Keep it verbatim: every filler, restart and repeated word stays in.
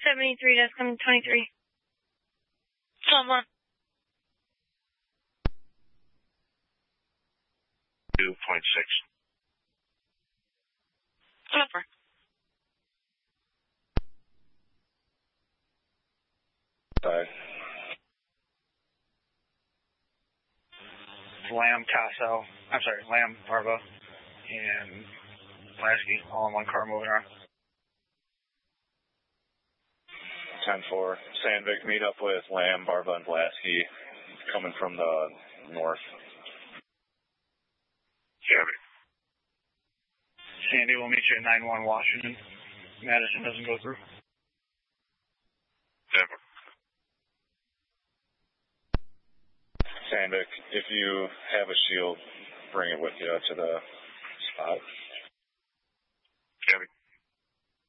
seventy-three, that's coming twenty-three. Someone. two point six. Over. Five. Lamb, Casso, I'm sorry, Lamb, Barba, and Lasky, all in one car moving around. ten four. Sandvik, meet up with Lamb, Barba, and Blasky coming from the north. Chevy. Sandy will meet you at nine one Washington. Madison doesn't go through. Denver. Sandvik, if you have a shield, bring it with you to the spot. Chevy.